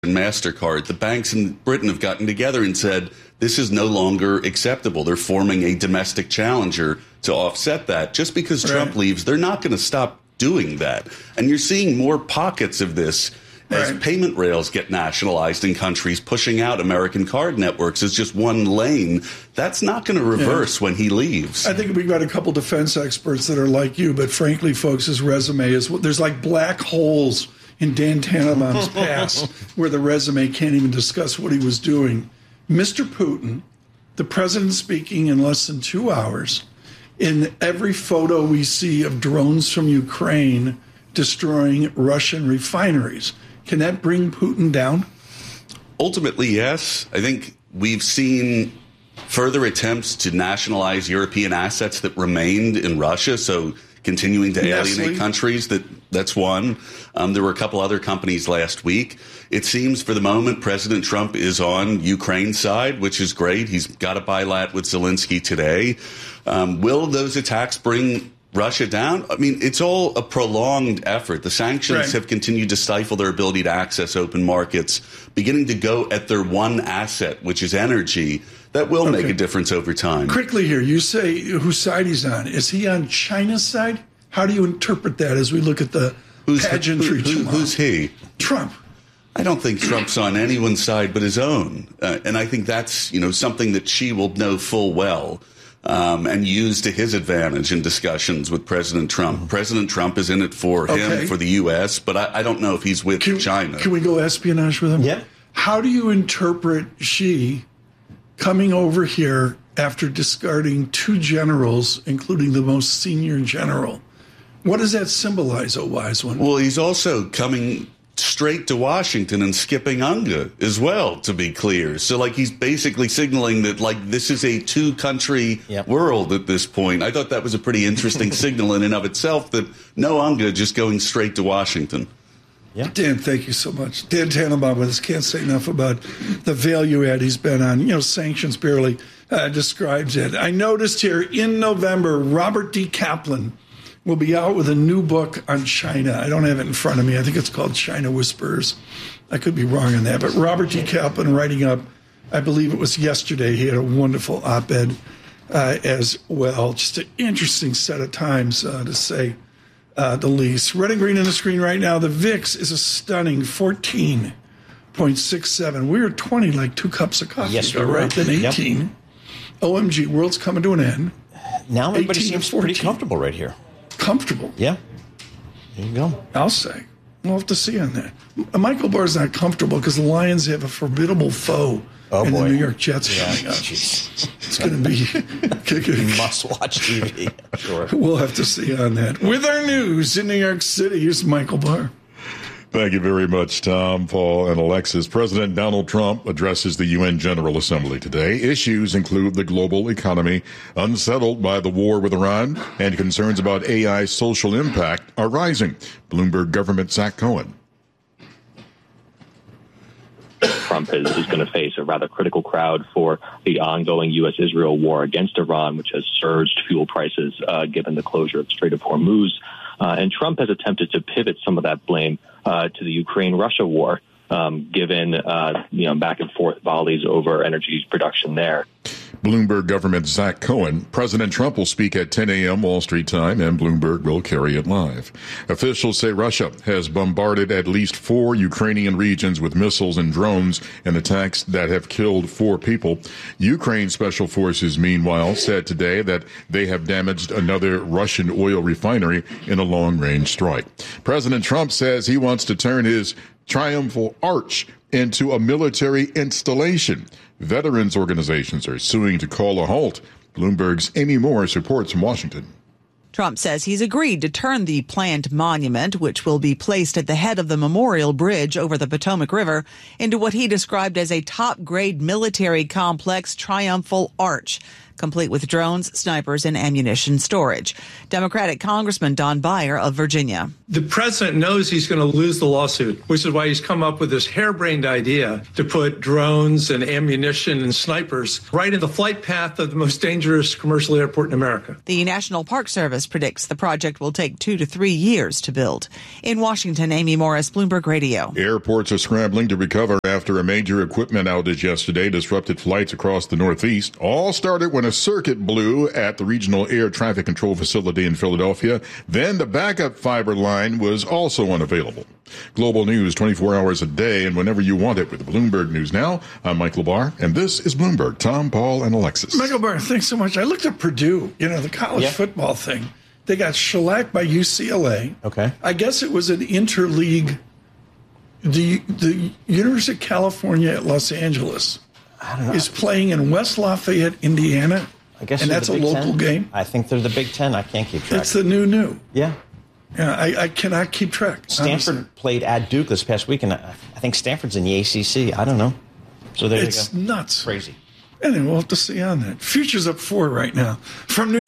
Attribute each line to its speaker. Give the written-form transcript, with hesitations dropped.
Speaker 1: and MasterCard, the banks in Britain have gotten together and said, this is no longer acceptable. They're forming a domestic challenger to offset that. Just because Trump leaves, they're not going to stop doing that. And you're seeing more pockets of this as payment rails get nationalized in countries, pushing out American card networks as just one lane. That's not going to reverse when he leaves.
Speaker 2: I think we've got a couple defense experts that are like you, but frankly, folks, his resume is, there's like black holes in Dan Tannenbaum's past where the resume can't even discuss what he was doing. Mr. Putin, the president speaking in less than 2 hours, in every photo we see of drones from Ukraine destroying Russian refineries. Can that bring Putin down?
Speaker 1: Ultimately, yes. I think we've seen further attempts to nationalize European assets that remained in Russia, so continuing to alienate countries, that's one. There were a couple other companies last week. It seems for the moment President Trump is on Ukraine's side, which is great. He's got a bilat with Zelensky today. Will those attacks bring Russia down? I mean, it's all a prolonged effort. The sanctions have continued to stifle their ability to access open markets, beginning to go at their one asset, which is energy. That will make a difference over time.
Speaker 2: Quickly here, you say whose side he's on. Is he on China's side? How do you interpret that as we look at the pageantry tomorrow?
Speaker 1: Who's he?
Speaker 2: Trump.
Speaker 1: I don't think Trump's on anyone's side but his own. And I think that's, something that Xi will know full well and use to his advantage in discussions with President Trump. President Trump is in it for him, for the U.S., but I don't know if he's with China.
Speaker 2: Can we go espionage with him?
Speaker 3: Yeah.
Speaker 2: How do you interpret Xi coming over here after discarding 2 generals, including the most senior general? What does that symbolize, oh wise one?
Speaker 1: Well, he's also coming straight to Washington and skipping UNGA as well, to be clear. So, he's basically signaling that, this is a 2-country world at this point. I thought that was a pretty interesting signal in and of itself, that no UNGA, just going straight to Washington.
Speaker 2: Yeah. Dan, thank you so much. Dan Tannenbaum with us. Can't say enough about the value add he's been on. Sanctions barely describes it. I noticed here in November, Robert D. Kaplan will be out with a new book on China. I don't have it in front of me. I think it's called China Whispers. I could be wrong on that. But Robert D. Kaplan writing up, I believe it was yesterday, he had a wonderful op-ed as well. Just an interesting set of times, to say the least. Red and green on the screen right now. The VIX is a stunning 14.67. We were 20 like 2 cups of coffee.
Speaker 3: Yes,
Speaker 2: ago, right? Then 18. Yep. OMG, world's coming to an end.
Speaker 3: Now everybody seems pretty comfortable right here.
Speaker 2: Comfortable?
Speaker 3: Yeah. There you go.
Speaker 2: I'll say. We'll have to see on that. Michael Barr's not comfortable because the Lions have a formidable foe. And the New York Jets coming up. It's going to be
Speaker 3: must-watch TV. Sure.
Speaker 2: We'll have to see on that. With our news in New York City, here's Michael Barr.
Speaker 4: Thank you very much, Tom, Paul, and Alexis. President Donald Trump addresses the UN General Assembly today. Issues include the global economy, unsettled by the war with Iran, and concerns about AI's social impact are rising. Bloomberg government Zach Cohen.
Speaker 5: Trump is going to face a rather critical crowd for the ongoing U.S.-Israel war against Iran, which has surged fuel prices given the closure of the Strait of Hormuz. And Trump has attempted to pivot some of that blame to the Ukraine-Russia war, given back and forth volleys over energy production there.
Speaker 4: Bloomberg government Zach Cohen. President Trump will speak at 10 a.m. Wall Street time, and Bloomberg will carry it live. Officials say Russia has bombarded at least 4 Ukrainian regions with missiles and drones in attacks that have killed 4 people. Ukraine special forces, meanwhile, said today that they have damaged another Russian oil refinery in a long-range strike. President Trump says he wants to turn his triumphal arch into a military installation. Veterans organizations are suing to call a halt. Bloomberg's Amy Morris reports from Washington.
Speaker 6: Trump says he's agreed to turn the planned monument, which will be placed at the head of the Memorial Bridge over the Potomac River, into what he described as a top-grade military complex triumphal arch. complete with drones, snipers, and ammunition storage. Democratic Congressman Don Beyer of Virginia.
Speaker 7: The president knows he's going to lose the lawsuit, which is why he's come up with this harebrained idea to put drones and ammunition and snipers right in the flight path of the most dangerous commercial airport in America.
Speaker 6: The National Park Service predicts the project will take 2 to 3 years to build. In Washington, Amy Morris, Bloomberg Radio.
Speaker 4: Airports are scrambling to recover after a major equipment outage yesterday disrupted flights across the Northeast. All started when a circuit blew at the Regional Air Traffic Control Facility in Philadelphia. Then the backup fiber line was also unavailable. Global news 24 hours a day and whenever you want it with Bloomberg News Now. I'm Mike LaBar, and this is Bloomberg. Tom, Paul, and Alexis.
Speaker 2: Michael Barr, thanks so much. I looked at Purdue, the college football thing. They got shellacked by UCLA.
Speaker 3: Okay.
Speaker 2: I guess it was an interleague. The University of California at Los Angeles is playing in West Lafayette, Indiana.
Speaker 3: I guess,
Speaker 2: and that's a local game.
Speaker 3: I think they're the Big Ten. I can't keep track.
Speaker 2: It's the new.
Speaker 3: Yeah.
Speaker 2: Yeah, I cannot keep track.
Speaker 3: Stanford
Speaker 2: honestly.
Speaker 3: played at Duke this past week, and I think Stanford's in the ACC. I don't know. So there you go.
Speaker 2: It's nuts.
Speaker 3: Crazy.
Speaker 2: Anyway, we'll have to see on that. Future's up 4 right now. From New